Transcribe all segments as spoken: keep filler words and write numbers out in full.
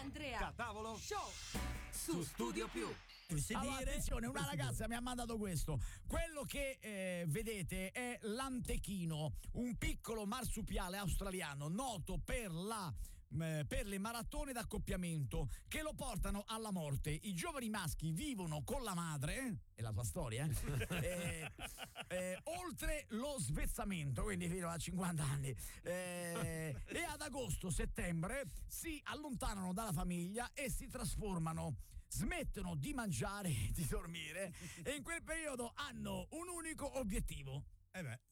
Andrea Catavolo Show su Studio Più. Allora, attenzione, una ragazza mi ha mandato questo. Quello che eh, vedete è l'antechino, un piccolo marsupiale australiano noto per la eh, per le maratone d'accoppiamento che lo portano alla morte. I giovani maschi vivono con la madre, è la tua storia, eh? eh, eh, oltre lo svezzamento, quindi fino a cinquanta anni, eh, e ad agosto-settembre si allontanano dalla famiglia e si trasformano, smettono di mangiare e di dormire, e in quel periodo hanno un unico obiettivo. Eh beh.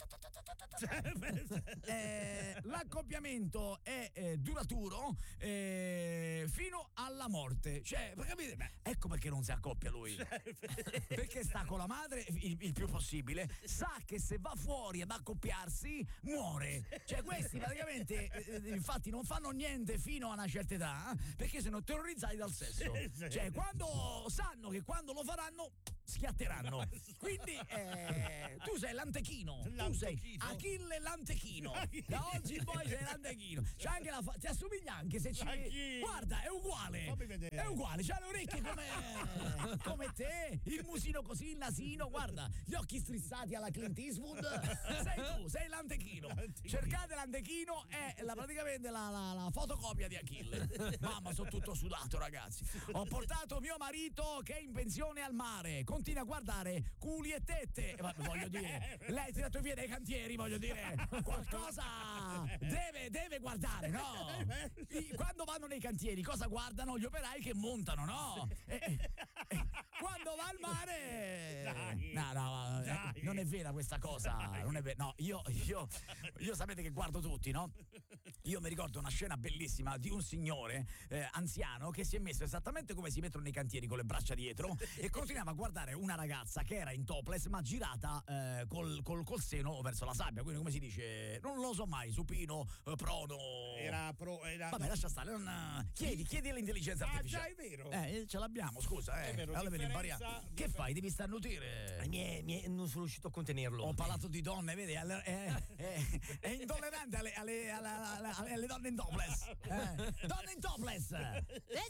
Eh, l'accoppiamento è eh, duraturo eh, fino alla morte, cioè, capite? Beh, ecco perché non si accoppia lui, perché sta con la madre il, il più possibile, sa che se va fuori ad accoppiarsi muore, cioè questi praticamente eh, infatti non fanno niente fino a una certa età, eh, perché sono terrorizzati dal sesso, cioè quando sanno che quando lo faranno schiatteranno. Quindi eh, tu sei l'antechino, tu sei Achille l'antechino. Da oggi in poi sei l'antechino. C'è anche la fa- ti assomiglia anche se ci guarda, è uguale. È uguale, c'ha le orecchie come come te, il musino così, il nasino, guarda, gli occhi strizzati alla Clint Eastwood. Sei tu, sei l'antechino. Cercate l'antechino, è la, praticamente la, la, la fotocopia di Achille. Mamma, sono tutto sudato, ragazzi. Ho portato mio marito che è in pensione al mare. Continua a guardare culi e tette, ma, voglio dire, lei ha tirato via dai cantieri, voglio dire, qualcosa deve, deve guardare, no? I, quando vanno nei cantieri cosa guardano? Gli operai che montano, no? E, e, e, quando va al mare, Dai. no, no, Dai. non è vera questa cosa, non è vera. No, io, io, io sapete che guardo tutti, no? Io mi ricordo una scena bellissima di un signore eh, anziano che si è messo esattamente come si mettono nei cantieri, con le braccia dietro, e continuava a guardare una ragazza che era in topless ma girata eh, col, col, col seno verso la sabbia, quindi come si dice, non lo so mai, supino, eh, prono, era pro era vabbè, lascia stare, non, chiedi chiedi all'intelligenza artificiale. Ah, già, è vero, eh ce l'abbiamo, scusa, eh è vero, allora differenza... che fai, devi starnutire. Eh, mie, mie, non sono riuscito a contenerlo. Ho parlato di donne, vedi, è, è, è, è intollerante alle, alle, alle, alle, alle donne in topless, eh. Donne in topless, eh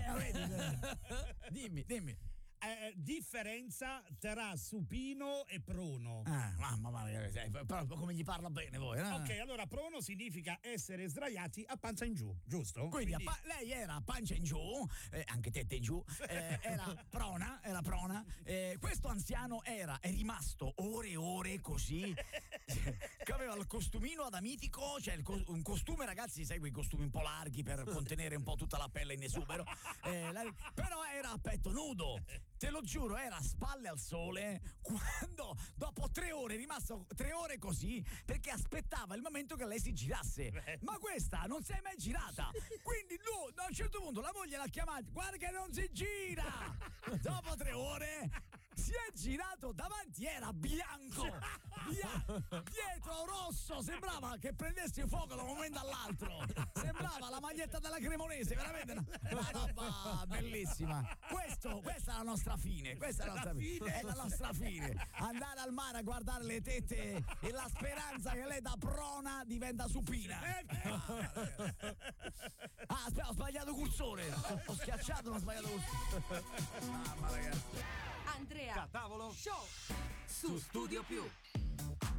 sì, dimmi, dimmi. Eh, differenza tra supino e prono. Ah, mamma mia, proprio come gli parla bene voi, eh? Ok, allora prono significa essere sdraiati a pancia in giù, giusto? Quindi, Quindi... Pa- lei era a pancia in giù, eh, anche tette in giù, eh, era prona, era prona. Eh, questo anziano era, è rimasto ore e ore così, che aveva il costumino adamitico, cioè il co- un costume, ragazzi, sai quei costumi un po' larghi per contenere un po' tutta la pelle in esubero, eh, la, però era a petto nudo. Te lo giuro, era a spalle al sole quando dopo tre ore è rimasto tre ore così perché aspettava il momento che lei si girasse. Ma questa non si è mai girata. Quindi lui, da un certo punto, la moglie l'ha chiamata, guarda che non si gira. Dopo tre ore si è girato davanti, era bianco, bia- dietro rosso, sembrava che prendesse fuoco da un momento all'altro. Sembrava la maglietta della Cremonese, veramente una, una roba bellissima. Questo, questa è la nostra fine, questa è la nostra fine, è la nostra fine. Andare al mare a guardare le tette e la speranza che lei da prona diventa supina. Ah, aspetta, ho sbagliato cursore. Ho schiacciato, non ho sbagliato cursore. Mamma ragazzi. Andrea Catavolo Show su Studio Più.